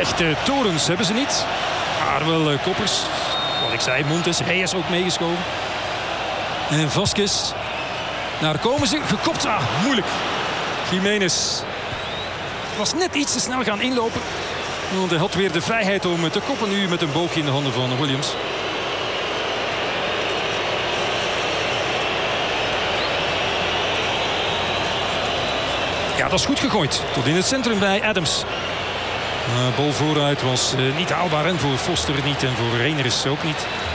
Echte torens hebben ze niet. Maar wel koppers. Wat ik zei, Montes, Reyes ook meegeschoven. En Vasquez. Daar komen ze. Gekopt. Moeilijk. Jiménez was net iets te snel gaan inlopen. Want hij had weer de vrijheid om te koppen nu met een boogje in de handen van Williams. Ja, dat is goed gegooid. Tot in het centrum bij Adams. Bal vooruit was niet haalbaar. En voor Foster niet. En voor Reiners ook niet.